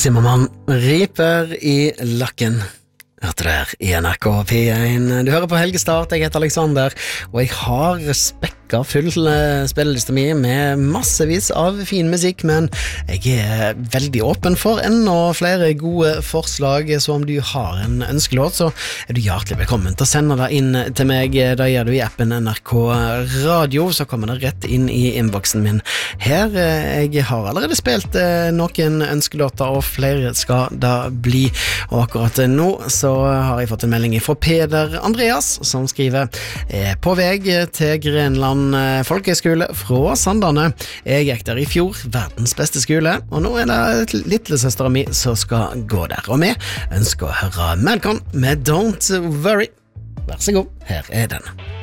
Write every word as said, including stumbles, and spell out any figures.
Zimmermann riper i lakken. Hørte der i N R K P én. Du hører på Helgestart, jeg heter Alexander, og jeg har spekka full spillelista mi med massevis av fin musikk, men jeg er veldig åpen for enda flere gode forslag, så om du har en ønskelåt, så er du hjertelig velkommen til å sende det inn til meg. Da gjør du i appen N R K Radio, så kommer det rett inn i inboxen min her. Jeg har allerede spilt noen ønskelåter, og flere skal da bli, og akkurat nå så har jeg fått en melding fra Peder Andreas, som skriver: eh, på vei til Grenland folkeskole fra Sandane. Jeg gikk der i fjor, verdens beste skole, og nå er det lillesøstera mi som skal gå der. Og vi ønsker å høre Malcolm med Don't Worry. Vær så god, her er den.